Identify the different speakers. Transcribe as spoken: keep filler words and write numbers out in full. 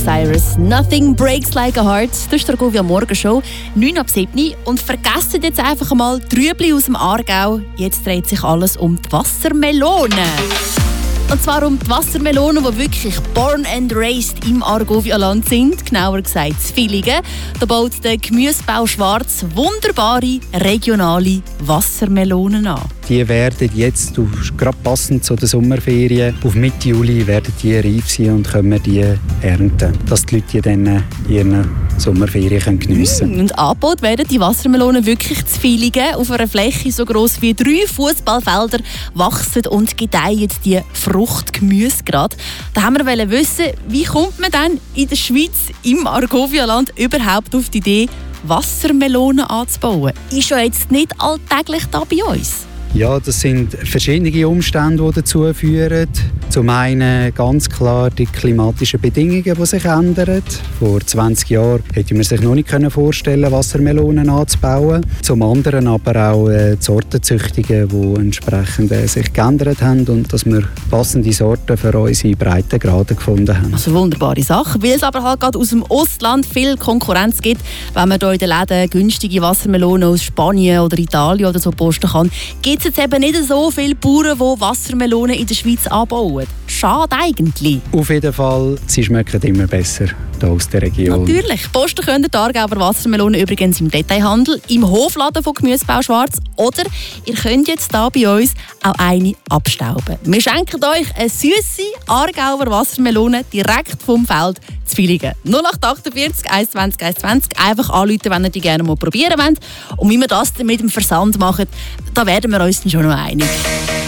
Speaker 1: Cyrus. «Nothing breaks like a heart». Das ist die Argovia Morgenshow, neun ab sieben. Und vergessen jetzt einfach mal Trübli aus dem Aargau. Jetzt dreht sich alles um die Wassermelone. Und zwar um die Wassermelonen, die wirklich born and raised im Argovia-Land sind. Genauer gesagt in Villingen. Da baut der Gemüsebau Schwarz wunderbare regionale Wassermelonen an.
Speaker 2: Die werden jetzt, gerade passend zu den Sommerferien, auf Mitte Juli werden die reif sein und können wir die ernten, dass die Leute die dann ihren Sommerferien geniessen können.
Speaker 1: Und angebaut werden die Wassermelonen wirklich zu Villingen. Auf einer Fläche so gross wie drei Fußballfelder wachsen und gedeihen die Fruchtgemüsegrad. Da haben wir wissen, wie kommt man denn in der Schweiz, im Argovia-Land, überhaupt auf die Idee, Wassermelonen anzubauen? Ist ja jetzt nicht alltäglich da bei uns.
Speaker 2: Ja, das sind verschiedene Umstände, die dazu führen. Zum einen ganz klar die klimatischen Bedingungen, die sich ändern. Vor zwanzig Jahren hätte man sich noch nicht vorstellen können, Wassermelonen anzubauen. Zum anderen aber auch die Sortenzüchtungen, die entsprechend sich geändert haben und dass wir passende Sorten für unsere Breitengrade gefunden haben.
Speaker 1: Also wunderbare Sache, weil es aber halt gerade aus dem Ostland viel Konkurrenz gibt. Wenn man hier in den Läden günstige Wassermelonen aus Spanien oder Italien oder so posten kann, gibt es jetzt eben nicht so viele Bauern, die Wassermelonen in der Schweiz anbauen. Schade eigentlich.
Speaker 2: Auf jeden Fall, sie schmecken immer besser hier aus der Region.
Speaker 1: Natürlich. Posten können die Aargauer Wassermelonen übrigens im Detailhandel, im Hofladen von Gemüsebau Schwarz oder ihr könnt jetzt hier bei uns auch eine abstauben. Wir schenken euch eine süsse Aargauer Wassermelone direkt vom Feld zu Villingen. null acht achtundvierzig eins zwanzig eins zwanzig. Einfach anrufen, wenn ihr die gerne mal probieren wollt. Und wie wir das mit dem Versand machen, da werden wir uns dann schon noch einig.